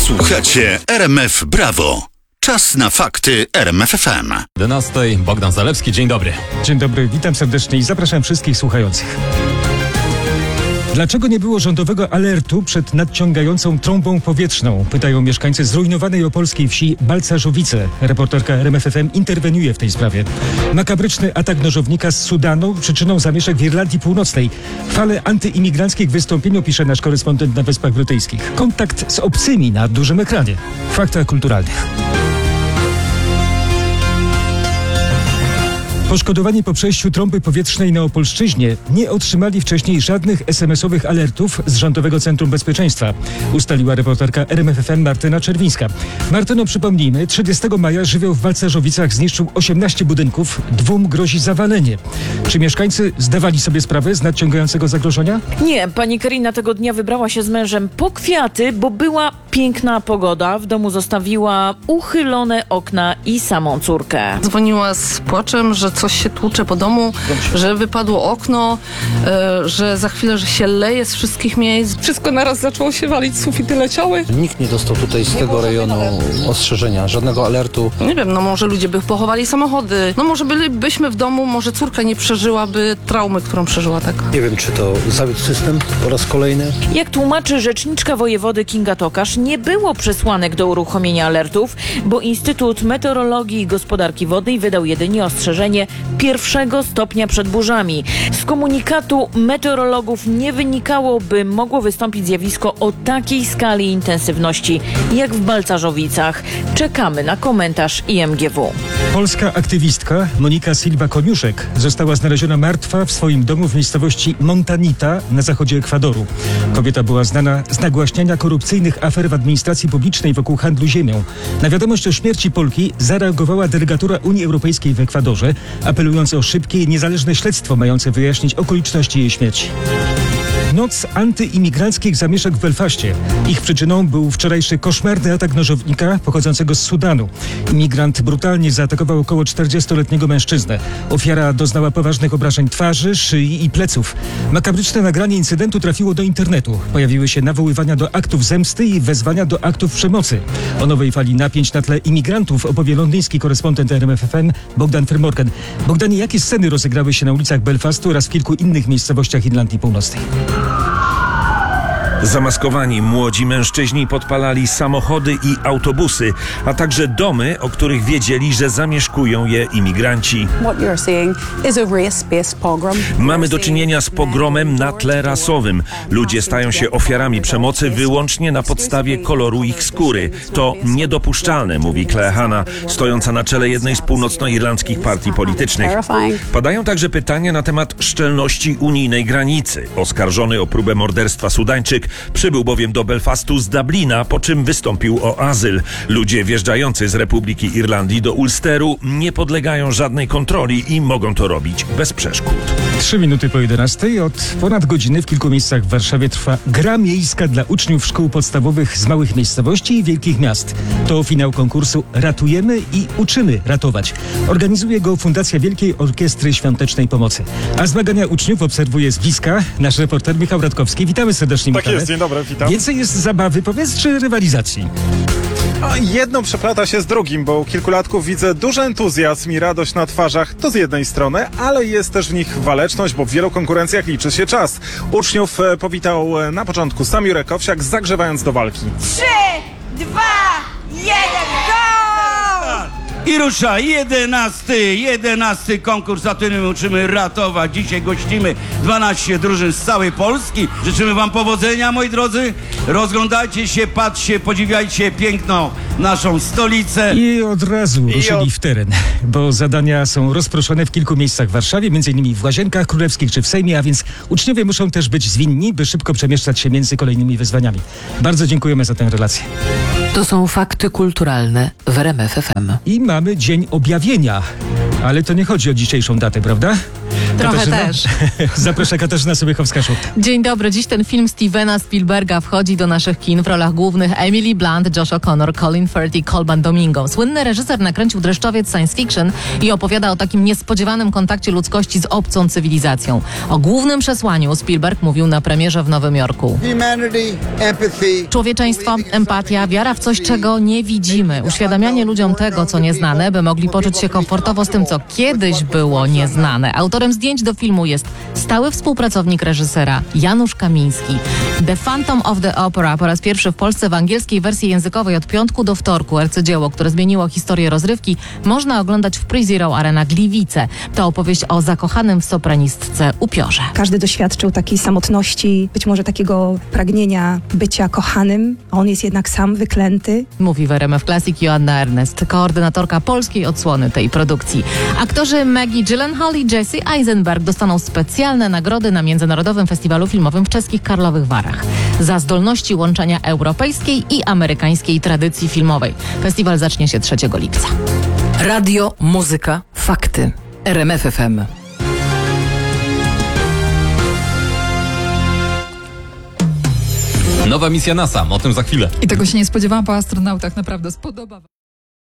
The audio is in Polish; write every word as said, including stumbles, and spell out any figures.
Słuchacie R M F Brawo. Czas na fakty R M F F M. jedenastej Bogdan Zalewski, dzień dobry. Dzień dobry, witam serdecznie i zapraszam wszystkich słuchających. Dlaczego nie było rządowego alertu przed nadciągającą trąbą powietrzną? Pytają mieszkańcy zrujnowanej opolskiej wsi Balcarzowice. Reporterka R M F F M interweniuje w tej sprawie. Makabryczny atak nożownika z Sudanu przyczyną zamieszek w Irlandii Północnej. Fale antyimigranckich wystąpień opisze nasz korespondent na Wyspach Brytyjskich. Kontakt z obcymi na dużym ekranie. W faktach kulturalnych. Poszkodowani po przejściu trąby powietrznej na Opolszczyźnie nie otrzymali wcześniej żadnych es em esowych alertów z Rządowego Centrum Bezpieczeństwa, ustaliła reporterka R M F F M Martyna Czerwińska. Martyno, przypomnijmy, trzydziestego maja żywioł w Balcarzowicach zniszczył osiemnaście budynków, dwóm grozi zawalenie. Czy mieszkańcy zdawali sobie sprawę z nadciągającego zagrożenia? Nie, pani Karina tego dnia wybrała się z mężem po kwiaty, bo była piękna pogoda. W domu zostawiła uchylone okna i samą córkę. Dzwoniła z płaczem, że coś się tłucze po domu, że wypadło okno, e, że za chwilę, że się leje z wszystkich miejsc. Wszystko naraz zaczęło się walić, sufity leciały. Nikt nie dostał tutaj z tego rejonu ostrzeżenia, żadnego alertu. Nie wiem, no może ludzie by pochowali samochody, no może bylibyśmy w domu, może córka nie przeżyłaby traumy, którą przeżyła, tak? Nie wiem, czy to zawiódł system po raz kolejny. Jak tłumaczy rzeczniczka wojewody Kinga Tokarz, nie było przesłanek do uruchomienia alertów, bo Instytut Meteorologii i Gospodarki Wodnej wydał jedynie ostrzeżenie pierwszego stopnia przed burzami. Z komunikatu meteorologów nie wynikało, by mogło wystąpić zjawisko o takiej skali i intensywności jak w Balcarzowicach. Czekamy na komentarz I M G W. Polska aktywistka Monika Silva-Koniuszek została znaleziona martwa w swoim domu w miejscowości Montanita na zachodzie Ekwadoru. Kobieta była znana z nagłaśniania korupcyjnych afer w administracji publicznej wokół handlu ziemią. Na wiadomość o śmierci Polki zareagowała delegatura Unii Europejskiej w Ekwadorze, apelując o szybkie i niezależne śledztwo mające wyjaśnić okoliczności jej śmierci. Noc antyimigranckich zamieszek w Belfaście. Ich przyczyną był wczorajszy koszmarny atak nożownika pochodzącego z Sudanu. Imigrant brutalnie zaatakował około czterdziestoletniego mężczyznę. Ofiara doznała poważnych obrażeń twarzy, szyi i pleców. Makabryczne nagranie incydentu trafiło do internetu. Pojawiły się nawoływania do aktów zemsty i wezwania do aktów przemocy. O nowej fali napięć na tle imigrantów opowie londyński korespondent R M F F M Bogdan Frymorgan. Bogdanie, jakie sceny rozegrały się na ulicach Belfastu oraz w kilku innych miejscowościach Irlandii Północnej? Zamaskowani młodzi mężczyźni podpalali samochody i autobusy, a także domy, o których wiedzieli, że zamieszkują je imigranci. Mamy do czynienia z pogromem na tle rasowym. Ludzie stają się ofiarami przemocy wyłącznie na podstawie koloru ich skóry. To niedopuszczalne, mówi Claire Hanna, stojąca na czele jednej z północnoirlandzkich partii politycznych. Padają także pytania na temat szczelności unijnej granicy. Oskarżony o próbę morderstwa Sudańczyk przybył bowiem do Belfastu z Dublina, po czym wystąpił o azyl. Ludzie wjeżdżający z Republiki Irlandii do Ulsteru nie podlegają żadnej kontroli i mogą to robić bez przeszkód. Trzy minuty po jedenastej. Od ponad godziny w kilku miejscach w Warszawie trwa gra miejska dla uczniów szkół podstawowych z małych miejscowości i wielkich miast. To finał konkursu Ratujemy i uczymy ratować. Organizuje go Fundacja Wielkiej Orkiestry Świątecznej Pomocy. A zmagania uczniów obserwuje z bliska nasz reporter Michał Radkowski. Witamy serdecznie, Tak Michale. jest, dzień dobry, witam. Więcej jest zabawy, powiedz, czy rywalizacji? A jedno przeplata się z drugim, bo u kilkulatków widzę duży entuzjazm i radość na twarzach, to z jednej strony, ale jest też w nich waleczność, bo w wielu konkurencjach liczy się czas. Uczniów e, powitał e, na początku sam Jurek Owsiak, zagrzewając do walki. Trzy, dwa, jeden, go! I rusza jedenasty, jedenasty konkurs, za którym uczymy ratować. Dzisiaj gościmy dwanaście drużyn z całej Polski. Życzymy wam powodzenia, moi drodzy. Rozglądajcie się, patrzcie, podziwiajcie piękną naszą stolicę. I od razu I ruszyli od... w teren, bo zadania są rozproszone w kilku miejscach w Warszawie, między innymi w Łazienkach Królewskich czy w Sejmie, a więc uczniowie muszą też być zwinni, by szybko przemieszczać się między kolejnymi wyzwaniami. Bardzo dziękujemy za tę relację. To są fakty kulturalne w R M F F M. I mamy Dzień Objawienia, ale to nie chodzi o dzisiejszą datę, prawda? Trochę Katarzyna? też. Zaprasza Katarzyna Sobiechowska-Szut. Dzień dobry. Dziś ten film Stevena Spielberga wchodzi do naszych kin w rolach głównych Emily Blunt, Josh O'Connor, Colin Firth i Colman Domingo. Słynny reżyser nakręcił dreszczowiec science fiction i opowiada o takim niespodziewanym kontakcie ludzkości z obcą cywilizacją. O głównym przesłaniu Spielberg mówił na premierze w Nowym Jorku. Człowieczeństwo, empatia, wiara w coś, czego nie widzimy. Uświadamianie ludziom tego, co nieznane, by mogli poczuć się komfortowo z tym, co kiedyś było nieznane. Autorem zdjęć do filmu jest stały współpracownik reżysera Janusz Kamiński. The Phantom of the Opera po raz pierwszy w Polsce w angielskiej wersji językowej od piątku do wtorku. Arcydzieło, które zmieniło historię rozrywki, można oglądać w Pre-Zero Arena Gliwice. To opowieść o zakochanym w sopranistce upiorze. Każdy doświadczył takiej samotności, być może takiego pragnienia bycia kochanym. On jest jednak sam wyklęty. Mówi w R M F Classic Joanna Ernest, koordynatorka polskiej odsłony tej produkcji. Aktorzy Maggie Gyllenhaal i Jesse Eisenberg dostaną specjalne nagrody na Międzynarodowym Festiwalu Filmowym w czeskich Karlowych Warach za zdolności łączenia europejskiej i amerykańskiej tradycji filmowej. Festiwal zacznie się trzeciego lipca. Radio, muzyka, fakty. R M F F M. Nowa misja NASA, o tym za chwilę. I tego się nie spodziewałam po astronautach, naprawdę spodoba.